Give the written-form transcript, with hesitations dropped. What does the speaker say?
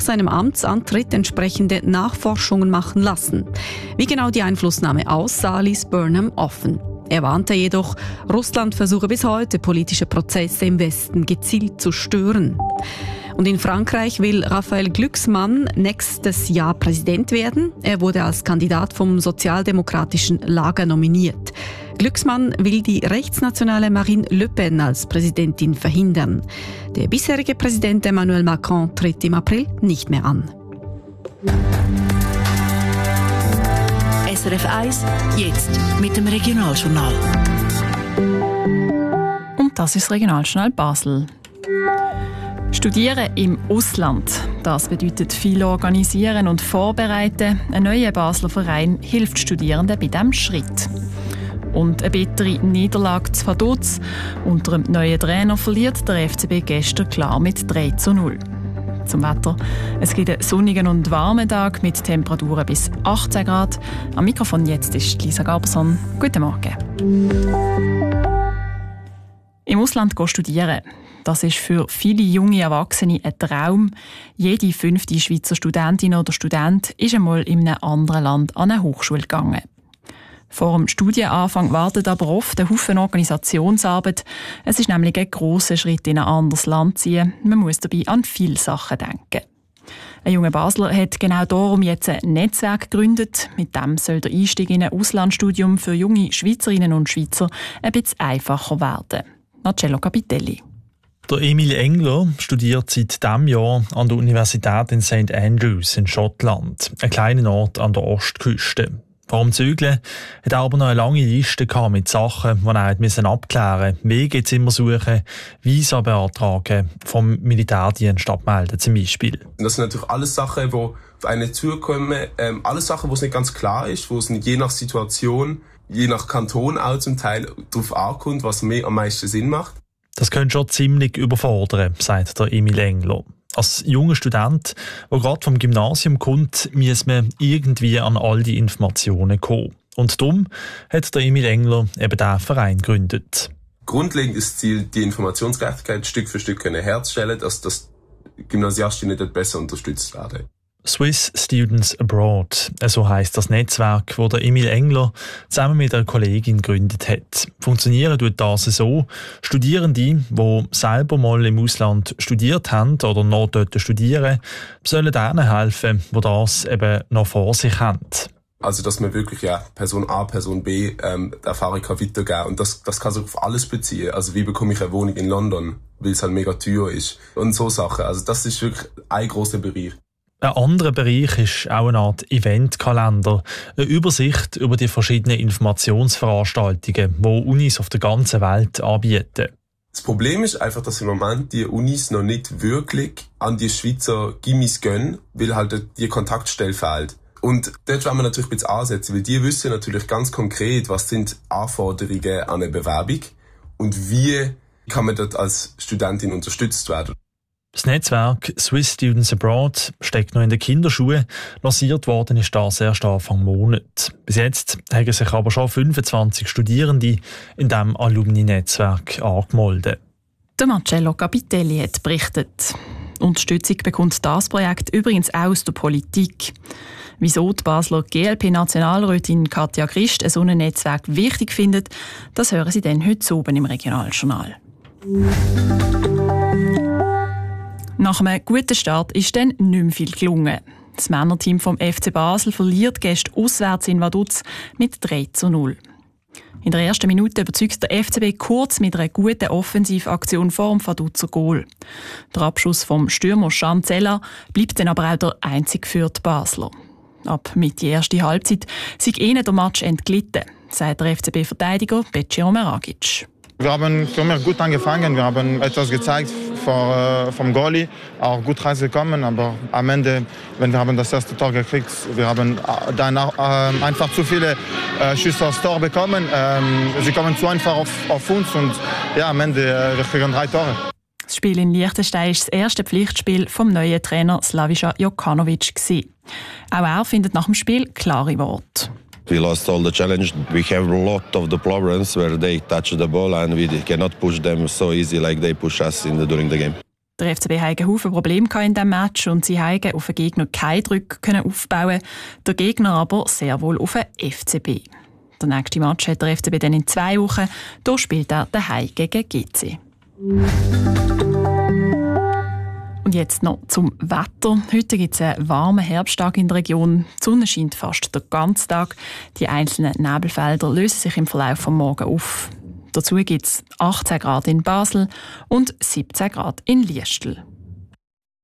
seinem Amtsantritt entsprechende Nachforschungen machen lassen. Wie genau die Einflussnahme aussah, ließ Burnham offen. Er warnte jedoch, Russland versuche bis heute politische Prozesse im Westen gezielt zu stören. Und in Frankreich will Raphael Glucksmann nächstes Jahr Präsident werden. Er wurde als Kandidat vom sozialdemokratischen Lager nominiert. Glucksmann will die rechtsnationale Marine Le Pen als Präsidentin verhindern. Der bisherige Präsident Emmanuel Macron tritt im April nicht mehr an. SRF 1, jetzt mit dem Regionaljournal. Und das ist das Regionaljournal Basel. Studieren im Ausland. Das bedeutet viel organisieren und vorbereiten. Ein neuer Basler Verein hilft Studierenden bei diesem Schritt. Und eine bittere Niederlage zu Vaduz. Unter dem neuen Trainer verliert der FCB gestern klar mit 3:0. Zum Wetter. Es gibt einen sonnigen und warmen Tag mit Temperaturen bis 18 Grad. Am Mikrofon jetzt ist Lisa Gaberson. Guten Morgen. Im Ausland studieren. Das ist für viele junge Erwachsene ein Traum. Jede 5. Schweizer Studentin oder Student ist einmal in einem anderen Land an eine Hochschule gegangen. Vor dem Studienanfang wartet aber oft ein Haufen Organisationsarbeit. Es ist nämlich ein grosser Schritt in ein anderes Land ziehen. Man muss dabei an viele Sachen denken. Ein junger Basler hat genau darum jetzt ein Netzwerk gegründet. Mit dem soll der Einstieg in ein Auslandsstudium für junge Schweizerinnen und Schweizer ein bisschen einfacher werden. Marcello Capitelli. Der Emil Engler studiert seit diesem Jahr an der Universität in St. Andrews in Schottland, einem kleinen Ort an der Ostküste. Vor dem Zügeln hat er aber noch eine lange Liste mit Sachen, die er abklären musste. Wege Zimmer suchen, Visa beantragen, vom Militärdienst abmelden zum Beispiel. Das sind natürlich alles Sachen, die auf einen zukommen. Alles Sachen, wo es nicht ganz klar ist, wo es nicht je nach Situation, je nach Kanton auch zum Teil darauf ankommt, was mir am meisten Sinn macht. Das könnte schon ziemlich überfordern, sagt der Emil Engler. Als junger Student, der gerade vom Gymnasium kommt, muss man irgendwie an all die Informationen kommen. Und darum hat der Emil Engler eben diesen Verein gegründet. Grundlegend ist das Ziel, die Informationsgerechtigkeit Stück für Stück herzustellen, dass das Gymnasiastinnen dort besser unterstützt werden. Swiss Students Abroad, so heisst das Netzwerk, das der Emil Engler zusammen mit einer Kollegin gegründet hat. Funktionieren tut das so: Studierende, die selber mal im Ausland studiert haben oder noch dort studieren, sollen denen helfen, die das eben noch vor sich haben. Also, dass man wirklich Person A, Person B die Erfahrung weitergeben kann. Und das kann sich auf alles beziehen. Also, wie bekomme ich eine Wohnung in London, weil es halt mega teuer ist. Und so Sachen. Also, das ist wirklich ein grosser Bereich. Ein anderer Bereich ist auch eine Art Eventkalender, eine Übersicht über die verschiedenen Informationsveranstaltungen, die Unis auf der ganzen Welt anbieten. Das Problem ist einfach, dass im Moment die Unis noch nicht wirklich an die Schweizer Gimmis gehen, weil halt die Kontaktstelle fehlt. Und dort wollen wir natürlich ein bisschen ansetzen, weil die wissen natürlich ganz konkret, was sind Anforderungen an eine Bewerbung und wie kann man dort als Studentin unterstützt werden. Das Netzwerk Swiss Students Abroad steckt noch in den Kinderschuhen. Lanciert worden ist das erst Anfang Monat. Bis jetzt haben sich aber schon 25 Studierende in diesem Alumni-Netzwerk angemeldet. Der Marcello Capitelli hat berichtet. Unterstützung bekommt das Projekt übrigens auch aus der Politik. Wieso die Basler GLP-Nationalrätin Katja Christ so ein Netzwerk wichtig findet, das hören Sie dann heute oben im Regionaljournal. Nach einem guten Start ist dann nicht mehr viel gelungen. Das Männerteam vom FC Basel verliert gestern auswärts in Vaduz mit 3:0. In der ersten Minute überzeugt der FCB kurz mit einer guten Offensivaktion vor dem Vaduzer Goal. Der Abschuss vom Stürmer Schanzella bleibt dann aber auch der einzige für die Basler. Ab mit die erste Halbzeit sei ihnen der Match entglitten, sagt der FCB-Verteidiger Beciro Meragic. Wir haben für mich gut angefangen, wir haben etwas gezeigt vom Goalie, auch gut reingekommen, aber am Ende, wenn wir haben das erste Tor gekriegt, wir haben dann einfach zu viele Schüsse aufs Tor bekommen. Sie kommen zu einfach auf uns und am Ende wir kriegen 3 Tore. Das Spiel in Liechtenstein war das erste Pflichtspiel vom neuen Trainer Slaviša Jokanovic. Auch er findet nach dem Spiel klare Worte. We lost all the challenge. We have a lot of the problems where they touch the ball and we cannot push them so easy like they push us during the game. Der FCB hatte Haufen Probleme in diesem Match und sie haben auf den Gegner keinen Druck aufbauen. Der Gegner aber sehr wohl auf den FCB. Der nächste Match hat der FCB dann in 2 Wochen. Hier spielt er daheim gegen GC. Und jetzt noch zum Wetter. Heute gibt es einen warmen Herbsttag in der Region. Die Sonne scheint fast den ganzen Tag. Die einzelnen Nebelfelder lösen sich im Verlauf des Morgens auf. Dazu gibt es 18 Grad in Basel und 17 Grad in Liestel.